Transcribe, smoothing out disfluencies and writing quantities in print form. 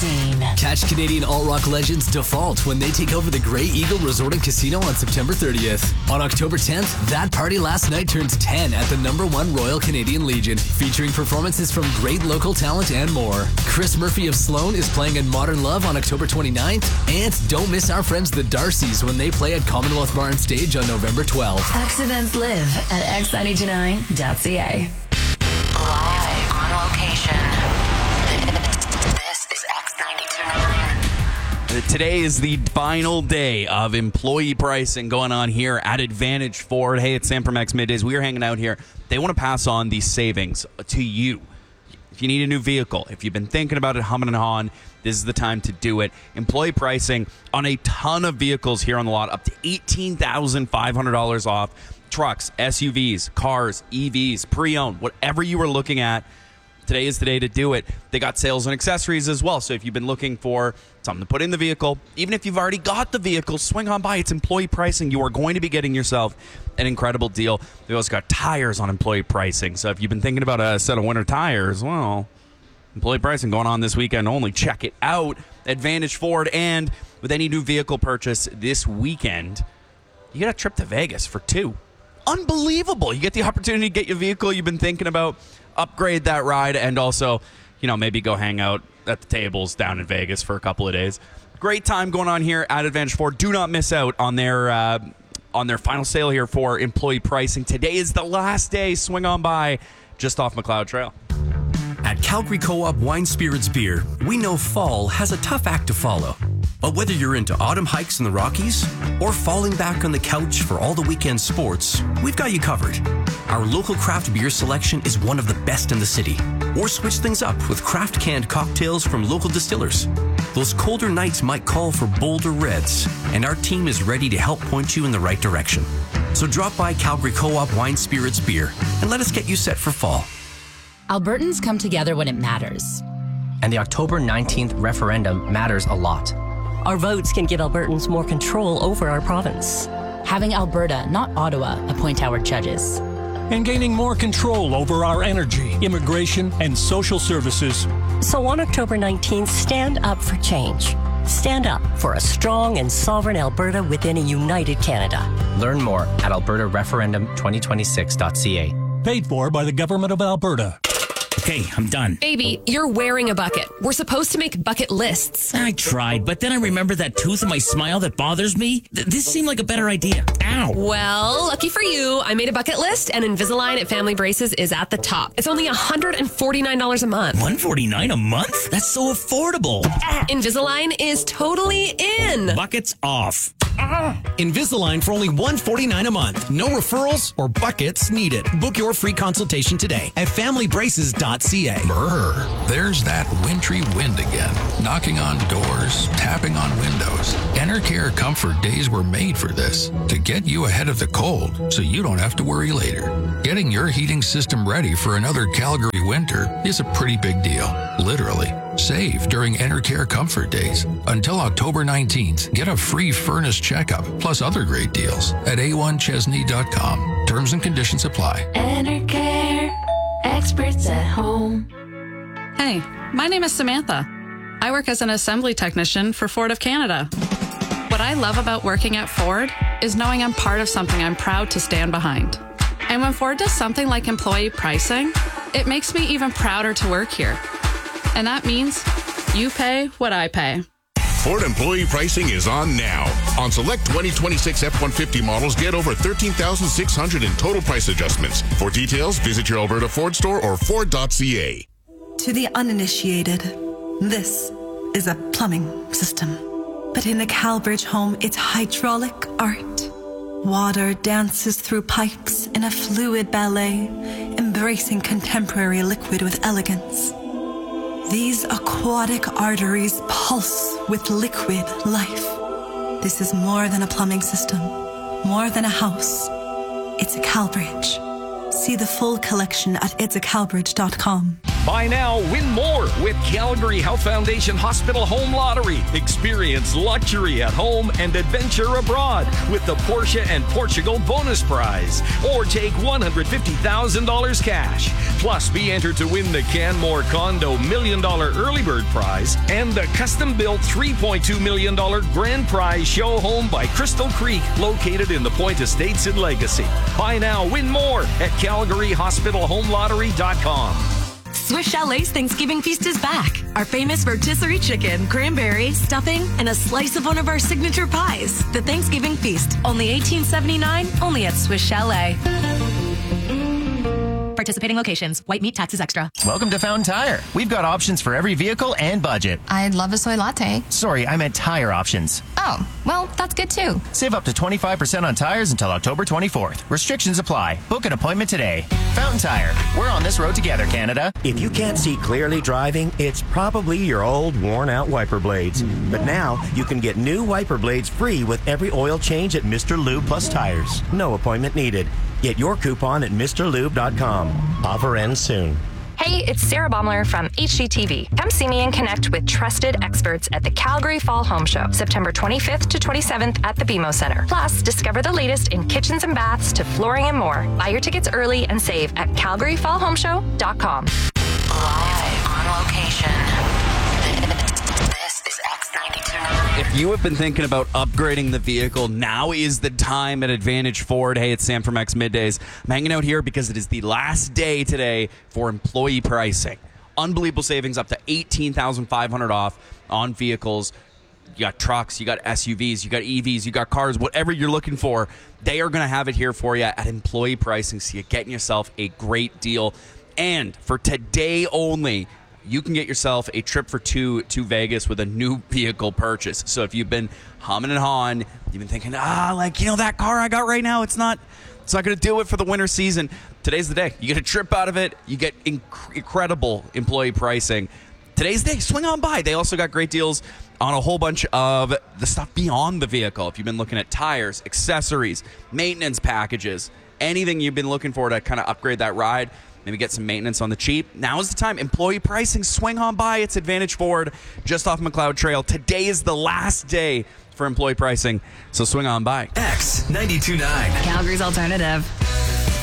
scene. Catch Canadian alt-rock legends Default when they take over the Grey Eagle Resort and Casino on September 30th. On October 10th, That Party Last Night turns 10 at the #1 Royal Canadian Legion, featuring performances from great local talent and more. Chris Murphy of Sloan is playing at Modern Love on October 29th, and don't miss our friends the Darcys when they play at Commonwealth Bar and Stage on November 12th. X events live at x929.ca. Live on location. This is X929. Today is the final day of employee pricing going on here at Advantage Ford. Hey, it's Sam from X Middays. We are hanging out here. They want to pass on these savings to you. If you need a new vehicle, if you've been thinking about it, humming and hawing, this is the time to do it. Employee pricing on a ton of vehicles here on the lot, up to $18,500 off. Trucks, SUVs, cars, EVs, pre-owned, whatever you were looking at, today is the day to do it. They got sales and accessories as well. So if you've been looking for something to put in the vehicle, even if you've already got the vehicle, swing on by. It's employee pricing. You are going to be getting yourself an incredible deal. They also got tires on employee pricing. So if you've been thinking about a set of winter tires, well, employee pricing going on this weekend only. Check it out. Advantage Ford. And with any new vehicle purchase this weekend, you get a trip to Vegas for two. Unbelievable. You get the opportunity to get your vehicle you've been thinking about, upgrade that ride, and also, maybe go hang out at the tables down in Vegas for a couple of days. Great time going on here at Advantage Ford. Do not miss out on their final sale here for employee pricing. Today is the last day. Swing on by just off McLeod Trail. At Calgary Co-op Wine Spirits Beer, we know fall has a tough act to follow. But whether you're into autumn hikes in the Rockies or falling back on the couch for all the weekend sports, we've got you covered. Our local craft beer selection is one of the best in the city. Or switch things up with craft canned cocktails from local distillers. Those colder nights might call for bolder reds, and our team is ready to help point you in the right direction. So drop by Calgary Co-op Wine Spirits Beer and let us get you set for fall. Albertans come together when it matters. And the October 19th referendum matters a lot. Our votes can give Albertans more control over our province. Having Alberta, not Ottawa, appoint our judges. And gaining more control over our energy, immigration, and social services. So on October 19th, stand up for change. Stand up for a strong and sovereign Alberta within a united Canada. Learn more at albertareferendum2026.ca. Paid for by the Government of Alberta. Okay, I'm done. Baby, you're wearing a bucket. We're supposed to make bucket lists. I tried, but then I remembered that tooth in my smile that bothers me. This seemed like a better idea. Ow. Well, lucky for you, I made a bucket list, and Invisalign at Family Braces is at the top. It's only $149 a month. $149 a month? That's so affordable. Invisalign is totally in. Buckets off. Invisalign for only $149 a month. No referrals or buckets needed. Book your free consultation today at familybraces.ca. Brr, there's that wintry wind again. Knocking on doors, tapping on windows. Enercare Comfort Days were made for this, to get you ahead of the cold so you don't have to worry later. Getting your heating system ready for another Calgary winter is a pretty big deal, literally. Save during Enercare Comfort Days. Until October 19th, get a free furnace checkup plus other great deals at a1chesney.com. Terms and conditions apply. Enercare, experts at home. Hey, my name is Samantha. I work as an assembly technician for Ford of Canada. What I love about working at Ford is knowing I'm part of something I'm proud to stand behind. And when Ford does something like employee pricing, it makes me even prouder to work here. And that means you pay what I pay. Ford employee pricing is on now. On select 2026 F-150 models, get over $13,600 in total price adjustments. For details, visit your Alberta Ford store or Ford.ca. To the uninitiated, this is a plumbing system. But in the Calbridge home, it's hydraulic art. Water dances through pipes in a fluid ballet, embracing contemporary liquid with elegance. These aquatic arteries pulse with liquid life. This is more than a plumbing system, more than a house. It's a Calbridge. See the full collection at itsacalbridge.com. Buy now, win more with Calgary Health Foundation Hospital Home Lottery. Experience luxury at home and adventure abroad with the Porsche and Portugal bonus prize. Or take $150,000 cash. Plus, be entered to win the Canmore Condo $1 million early bird prize and the custom-built $3.2 million grand prize show home by Crystal Creek, located in the Point Estates in Legacy. Buy now, win more at CalgaryHospitalHomeLottery.com. Swiss Chalet's Thanksgiving feast is back. Our famous rotisserie chicken, cranberry, stuffing, and a slice of one of our signature pies. The Thanksgiving feast, only $18.79, only at Swiss Chalet. Participating locations. White meat taxes extra. Welcome to Fountain Tire. We've got options for every vehicle and budget. I'd love a soy latte. Sorry, I meant tire options. Oh, well, that's good too. Save up to 25% on tires until October 24th. Restrictions apply. Book an appointment today. Fountain Tire. We're on this road together, Canada. If you can't see clearly driving, it's probably your old, worn-out wiper blades. But now, you can get new wiper blades free with every oil change at Mr. Lube Plus Tires. No appointment needed. Get your coupon at MrLube.com. Offer ends soon. Hey, it's Sarah Baumler from HGTV. Come see me and connect with trusted experts at the Calgary Fall Home Show, September 25th to 27th at the BMO Center. Plus, discover the latest in kitchens and baths to flooring and more. Buy your tickets early and save at CalgaryFallHomeShow.com. Live on location. This is X92.9. If you have been thinking about upgrading the vehicle, now is the time at Advantage Ford. Hey, it's Sam from X Middays. I'm hanging out here because it is the last day today for employee pricing. Unbelievable savings, up to $18,500 off on vehicles. You got trucks, you got SUVs, you got EVs, you got cars, whatever you're looking for. They are going to have it here for you at employee pricing, so you're getting yourself a great deal. And for today only, you can get yourself a trip for two to Vegas with a new vehicle purchase. So if you've been humming and hawing, you've been thinking, that car I got right now, it's not going to do it for the winter season. Today's the day. You get a trip out of it. You get incredible employee pricing. Today's the day. Swing on by. They also got great deals on a whole bunch of the stuff beyond the vehicle. If you've been looking at tires, accessories, maintenance packages, anything you've been looking for to kind of upgrade that ride, maybe get some maintenance on the cheap. Now is the time. Employee pricing, swing on by. It's Advantage Ford, just off McLeod Trail. Today is the last day for employee pricing, so swing on by. X92.9. Calgary's alternative.